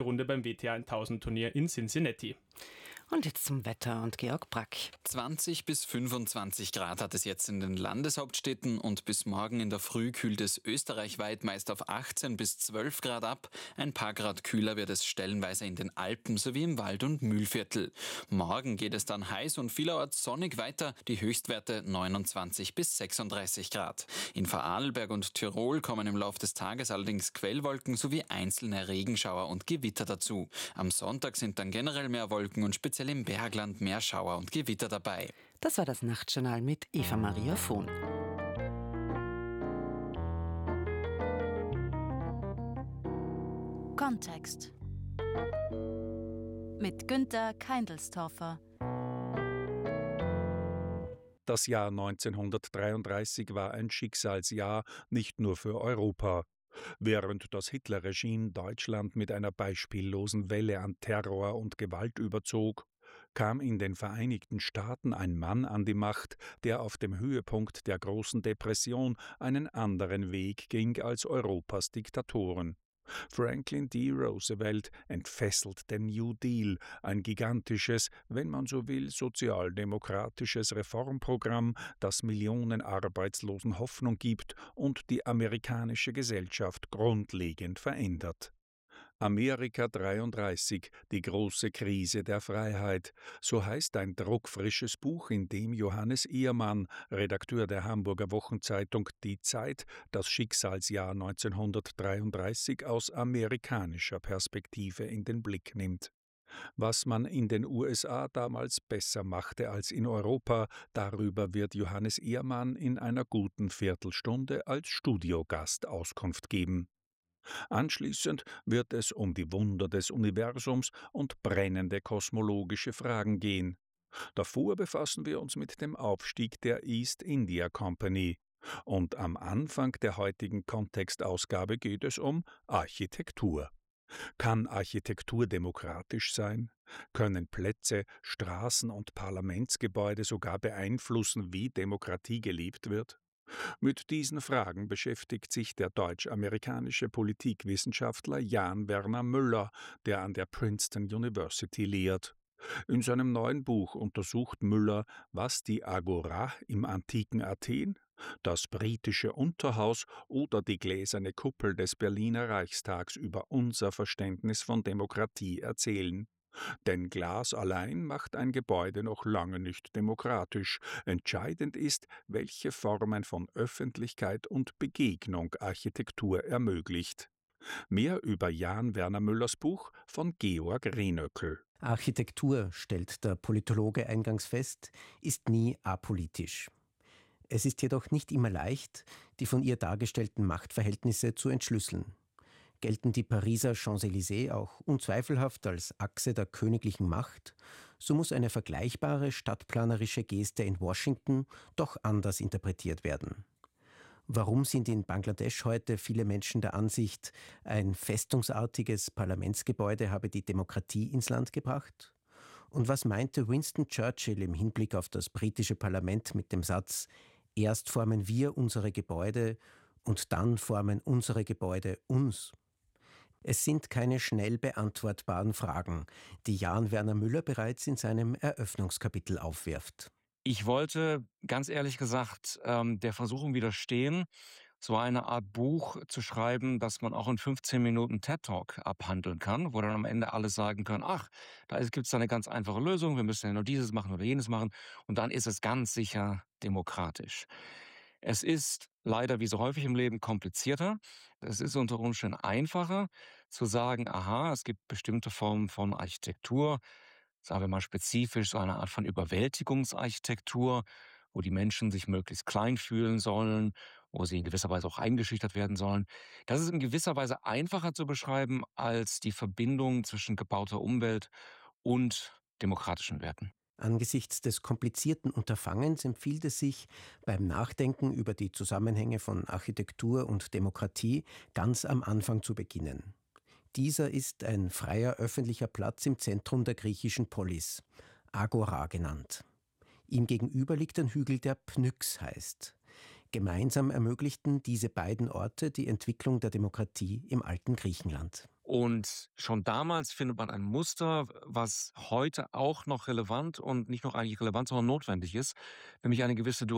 Runde beim WTA 1000 Turnier in Cincinnati. Und jetzt zum Wetter und Georg Brack. 20 bis 25 Grad hat es jetzt in den Landeshauptstädten und bis morgen in der Früh kühlt es österreichweit meist auf 18 bis 12 Grad ab. Ein paar Grad kühler wird es stellenweise in den Alpen sowie im Wald- und Mühlviertel. Morgen geht es dann heiß und vielerorts sonnig weiter, die Höchstwerte 29 bis 36 Grad. In Vorarlberg und Tirol kommen im Laufe des Tages allerdings Quellwolken sowie einzelne Regenschauer und Gewitter dazu. Am Sonntag sind dann generell mehr Wolken und speziell im Bergland mehr Schauer und Gewitter dabei. Das war das Nachtjournal mit Eva-Maria Vohn. Kontext mit Günther Keindelstorfer. Das Jahr 1933 war ein Schicksalsjahr, nicht nur für Europa. Während das Hitlerregime Deutschland mit einer beispiellosen Welle an Terror und Gewalt überzog, kam in den Vereinigten Staaten ein Mann an die Macht, der auf dem Höhepunkt der Großen Depression einen anderen Weg ging als Europas Diktatoren. Franklin D. Roosevelt entfesselt den New Deal, ein gigantisches, wenn man so will, sozialdemokratisches Reformprogramm, das Millionen Arbeitslosen Hoffnung gibt und die amerikanische Gesellschaft grundlegend verändert. Amerika 33, die große Krise der Freiheit, so heißt ein druckfrisches Buch, in dem Johannes Ehrmann, Redakteur der Hamburger Wochenzeitung Die Zeit, das Schicksalsjahr 1933 aus amerikanischer Perspektive in den Blick nimmt. Was man in den USA damals besser machte als in Europa, darüber wird Johannes Ehrmann in einer guten Viertelstunde als Studiogast Auskunft geben. Anschließend wird es um die Wunder des Universums und brennende kosmologische Fragen gehen. Davor befassen wir uns mit dem Aufstieg der East India Company. Und am Anfang der heutigen Kontextausgabe geht es um Architektur. Kann Architektur demokratisch sein? Können Plätze, Straßen und Parlamentsgebäude sogar beeinflussen, wie Demokratie gelebt wird? Mit diesen Fragen beschäftigt sich der deutsch-amerikanische Politikwissenschaftler Jan Werner Müller, der an der Princeton University lehrt. In seinem neuen Buch untersucht Müller, was die Agora im antiken Athen, das britische Unterhaus oder die gläserne Kuppel des Berliner Reichstags über unser Verständnis von Demokratie erzählen. Denn Glas allein macht ein Gebäude noch lange nicht demokratisch. Entscheidend ist, welche Formen von Öffentlichkeit und Begegnung Architektur ermöglicht. Mehr über Jan Werner Müllers Buch von Georg Renöckel. Architektur, stellt der Politologe eingangs fest, ist nie apolitisch. Es ist jedoch nicht immer leicht, die von ihr dargestellten Machtverhältnisse zu entschlüsseln. Gelten die Pariser Champs-Élysées auch unzweifelhaft als Achse der königlichen Macht, so muss eine vergleichbare stadtplanerische Geste in Washington doch anders interpretiert werden. Warum sind in Bangladesch heute viele Menschen der Ansicht, ein festungsartiges Parlamentsgebäude habe die Demokratie ins Land gebracht? Und was meinte Winston Churchill im Hinblick auf das britische Parlament mit dem Satz: Erst formen wir unsere Gebäude und dann formen unsere Gebäude uns? Es sind keine schnell beantwortbaren Fragen, die Jan Werner Müller bereits in seinem Eröffnungskapitel aufwirft. Ich wollte, ganz ehrlich gesagt, der Versuchung widerstehen, so eine Art Buch zu schreiben, das man auch in 15 Minuten TED-Talk abhandeln kann, wo dann am Ende alle sagen können, ach, gibt es da eine ganz einfache Lösung, wir müssen ja nur dieses machen oder jenes machen und dann ist es ganz sicher demokratisch. Es ist leider, wie so häufig im Leben, komplizierter. Es ist unter Umständen einfacher zu sagen, aha, es gibt bestimmte Formen von Architektur, sagen wir mal spezifisch so eine Art von Überwältigungsarchitektur, wo die Menschen sich möglichst klein fühlen sollen, wo sie in gewisser Weise auch eingeschüchtert werden sollen. Das ist in gewisser Weise einfacher zu beschreiben als die Verbindung zwischen gebauter Umwelt und demokratischen Werten. Angesichts des komplizierten Unterfangens empfiehlt es sich, beim Nachdenken über die Zusammenhänge von Architektur und Demokratie ganz am Anfang zu beginnen. Dieser ist ein freier öffentlicher Platz im Zentrum der griechischen Polis, Agora genannt. Ihm gegenüber liegt ein Hügel, der Pnyx heißt. Gemeinsam ermöglichten diese beiden Orte die Entwicklung der Demokratie im alten Griechenland. Und schon damals findet man ein Muster, was heute auch noch relevant und nicht nur eigentlich relevant, sondern notwendig ist, nämlich eine gewisse